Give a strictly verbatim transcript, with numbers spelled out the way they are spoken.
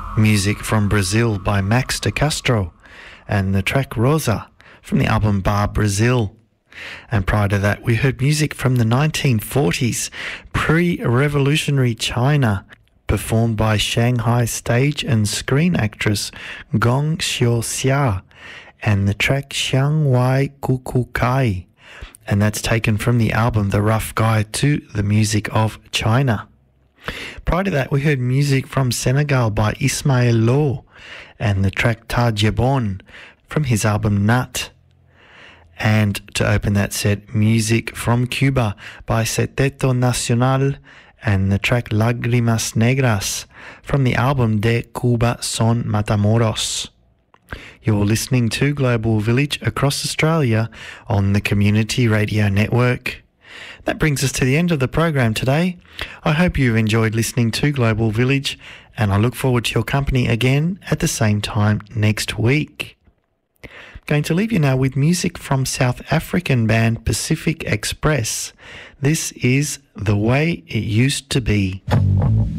Music from Brazil by Max de Castro and the track Rosa from the album Bar Brazil. And prior to that, we heard music from the nineteen forties, pre-revolutionary China, performed by Shanghai stage and screen actress Gong Xiuxia, and the track Xiang Wai Kuku Kai. And that's taken from the album The Rough Guide to the Music of China. Prior to that, we heard music from Senegal by Ismael Lo and the track Ta Jebon from his album Nut. And to open that set, music from Cuba by Seteto Nacional and the track Lágrimas Negras from the album De Cuba Son Matamoros. You're listening to Global Village across Australia on the Community Radio Network. That brings us to the end of the program today. I hope you've enjoyed listening to Global Village, and I look forward to your company again at the same time next week. I'm going to leave you now with music from South African band Pacific Express. This is The Way It Used to Be.